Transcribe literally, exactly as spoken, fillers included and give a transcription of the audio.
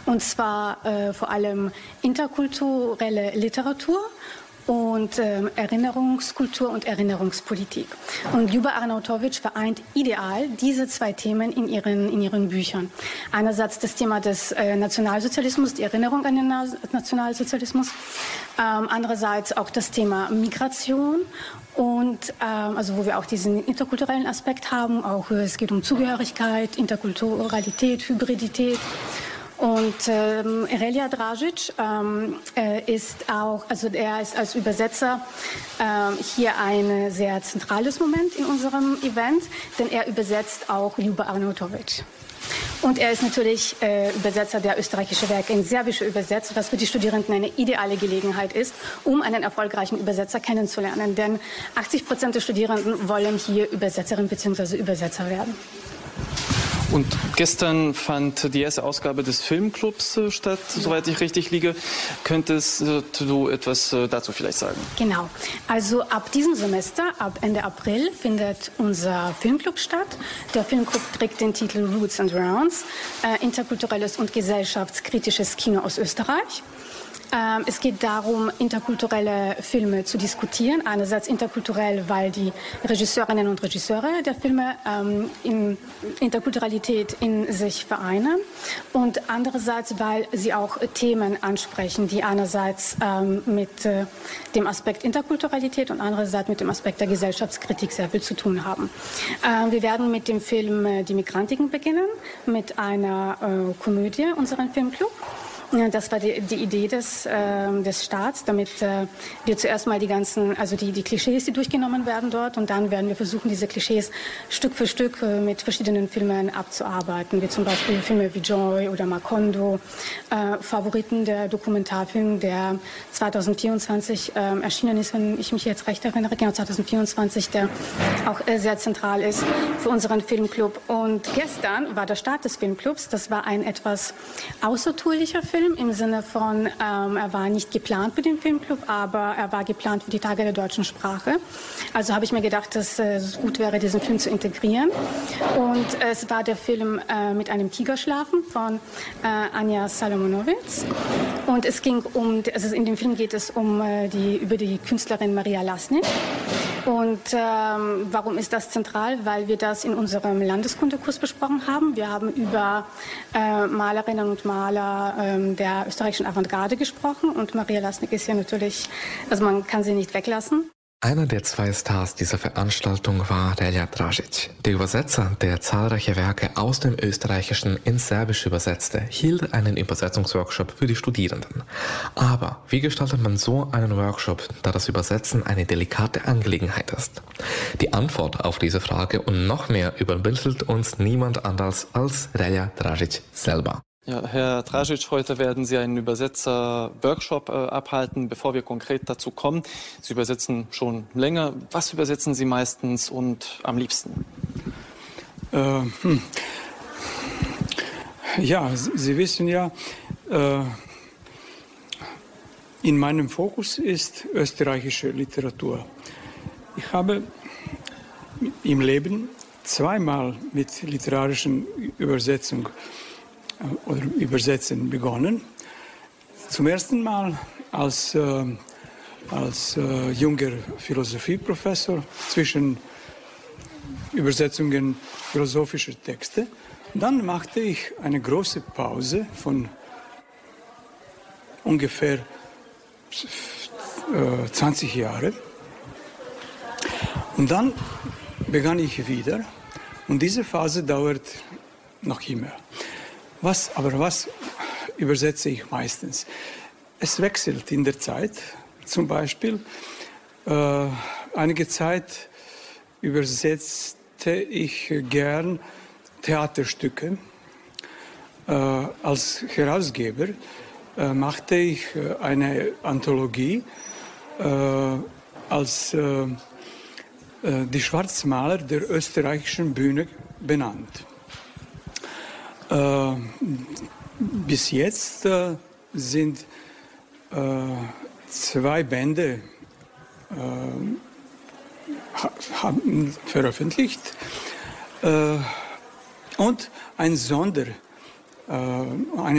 Und zwar äh, vor allem interkulturelle Literatur und ähm, Erinnerungskultur und Erinnerungspolitik. Und Ljuba Arnautović vereint ideal diese zwei Themen in ihren, in ihren Büchern. Einerseits das Thema des äh, Nationalsozialismus, die Erinnerung an den Na Nationalsozialismus, ähm, andererseits auch das Thema Migration und ähm, also wo wir auch diesen interkulturellen Aspekt haben, auch äh, es geht um Zugehörigkeit, Interkulturalität, Hybridität. Und ähm, Relja Dražić ähm, äh, ist auch, also er ist als Übersetzer ähm, hier ein sehr zentrales Moment in unserem Event, denn er übersetzt auch Ljuba Arnautović. Und er ist natürlich äh, Übersetzer der österreichischen Werke in Serbische übersetzt, was für die Studierenden eine ideale Gelegenheit ist, um einen erfolgreichen Übersetzer kennenzulernen. Denn achtzig Prozent der Studierenden wollen hier Übersetzerin bzw. Übersetzer werden. Und gestern fand die erste Ausgabe des Filmclubs äh, statt, ja. Soweit ich richtig liege. Könntest äh, du etwas äh, dazu vielleicht sagen? Genau. Also ab diesem Semester, ab Ende April, findet unser Filmclub statt. Der Filmclub trägt den Titel Roots and Rounds, äh, interkulturelles und gesellschaftskritisches Kino aus Österreich. Ähm, es geht darum, interkulturelle Filme zu diskutieren. Einerseits interkulturell, weil die Regisseurinnen und Regisseure der Filme ähm, in Interkulturalität in sich vereinen. Und andererseits, weil sie auch Themen ansprechen, die einerseits ähm, mit äh, dem Aspekt Interkulturalität und andererseits mit dem Aspekt der Gesellschaftskritik sehr viel zu tun haben. Ähm, wir werden mit dem Film äh, Die Migrantiken beginnen, mit einer äh, Komödie, unseren Filmclub. Das war die, die Idee des, äh, des Staats, damit äh, wir zuerst mal die ganzen, also die, die Klischees, die durchgenommen werden dort, und dann werden wir versuchen, diese Klischees Stück für Stück äh, mit verschiedenen Filmen abzuarbeiten, wie zum Beispiel Filme wie Joy oder Macondo, äh, Favoriten der Dokumentarfilm, der zweitausendvierundzwanzig äh, erschienen ist, wenn ich mich jetzt recht erinnere, genau zweitausendvierundzwanzig, der auch äh, sehr zentral ist für unseren Filmclub. Und gestern war der Start des Filmclubs, das war ein etwas außertourlicher Film, im Sinne von, ähm, er war nicht geplant für den Filmclub, aber er war geplant für die Tage der deutschen Sprache. Also habe ich mir gedacht, dass äh, es gut wäre, diesen Film zu integrieren. Und äh, es war der Film äh, mit einem Tigerschlafen von äh, Anja Salomonowitz. Und es ging um, also in dem Film geht es um äh, die, über die Künstlerin Maria Lasnik. Und ähm, warum ist das zentral? Weil wir das in unserem Landeskundekurs besprochen haben. Wir haben über äh, Malerinnen und Maler ähm, der österreichischen Avantgarde gesprochen. Und Maria Lasnik ist ja natürlich, also man kann sie nicht weglassen. Einer der zwei Stars dieser Veranstaltung war Relja Dražić. Der Übersetzer, der zahlreiche Werke aus dem Österreichischen ins Serbische übersetzte, hielt einen Übersetzungsworkshop für die Studierenden. Aber wie gestaltet man so einen Workshop, da das Übersetzen eine delikate Angelegenheit ist? Die Antwort auf diese Frage und noch mehr übermittelt uns niemand anders als Relja Dražić selber. Ja, Herr Dražić, heute werden Sie einen Übersetzer-Workshop äh, abhalten. Bevor wir konkret dazu kommen, Sie übersetzen schon länger. Was übersetzen Sie meistens und am liebsten? Äh, hm. Ja, Sie, Sie wissen ja, äh, in meinem Fokus ist österreichische Literatur. Ich habe im Leben zweimal mit literarischen Übersetzung oder Übersetzen begonnen. Zum ersten Mal als, äh, als äh, junger Philosophieprofessor zwischen Übersetzungen philosophischer Texte. Dann machte ich eine große Pause von ungefähr äh, zwanzig Jahren. Und dann begann ich wieder. Und diese Phase dauert noch immer. Was, aber was übersetze ich meistens? Es wechselt in der Zeit. Zum Beispiel, äh, einige Zeit übersetzte ich gern Theaterstücke. Äh, als Herausgeber äh, machte ich eine Anthologie äh, als äh, die Schwarzmaler der österreichischen Bühne benannt. Äh, bis jetzt äh, sind äh, zwei Bände äh, haben veröffentlicht äh, und ein Sonder, äh, eine